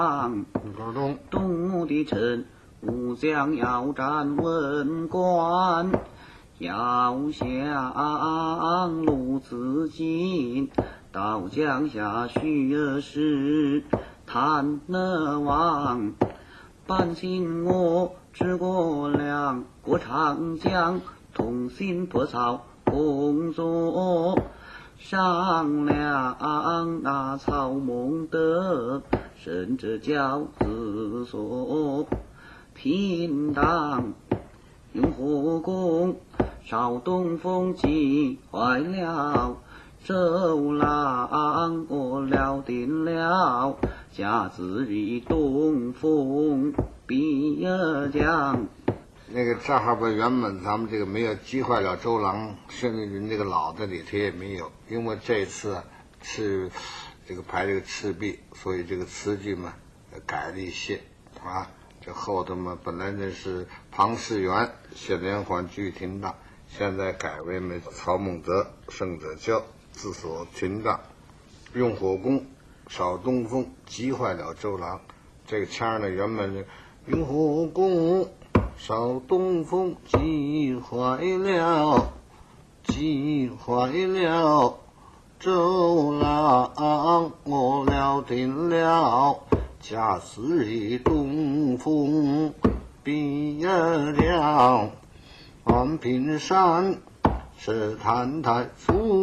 东吴的臣，吾将要战文官，要降鲁自尽，到江夏许时，探了王。半信我治国良，过长江，同心破曹，共作商量那曹孟德，甚至教子所平当。雍和宫少东风急坏了，周郎我料定了，甲子日东风必将。 那个这哈边原本咱们这个没有击坏了周郎，甚至于那个老的里头也没有，因为这次是这个排这个赤壁，所以这个词句嘛改了一些啊。这后头嘛本来那是庞士元献连环居廷大，现在改为那曹孟德胜者骄，自所廷大。用火攻少东风击坏了周郎，这个腔呢原本是用火攻少东风击坏了周郎，我料定了，甲子日东风必将。安平山是太祖